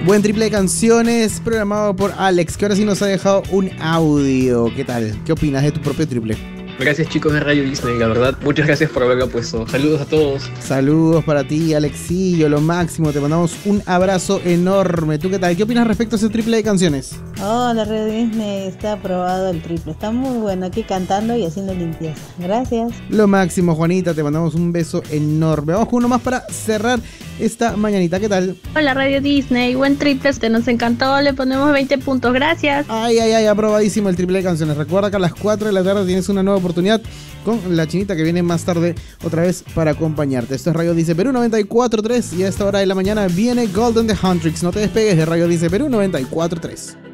Buen triple de canciones programado por Alex, que ahora sí nos ha dejado un audio. ¿Qué tal? ¿Qué opinas de tu propio triple? Gracias chicos de Radio Disney, la verdad, muchas gracias por haberlo puesto. Saludos a todos. Saludos para ti, Alexillo, lo máximo. Te mandamos un abrazo enorme. ¿Tú qué tal? ¿Qué opinas respecto a ese triple de canciones? Hola, Radio Disney, está aprobado el triple. Está muy bueno aquí cantando y haciendo limpieza. Gracias. Lo máximo, Juanita, te mandamos un beso enorme. Vamos con uno más para cerrar esta mañanita. ¿Qué tal? Hola, Radio Disney, buen triple, nos encantó, le ponemos 20 puntos, gracias. Ay, aprobadísimo el triple de canciones. Recuerda que a las 4 de la tarde tienes una nueva oportunidad con la chinita que viene más tarde otra vez para acompañarte. Esto es Radio Dice Perú 94.3 y a esta hora de la mañana viene Golden the Huntrix. No te despegues de Radio Dice Perú 94.3.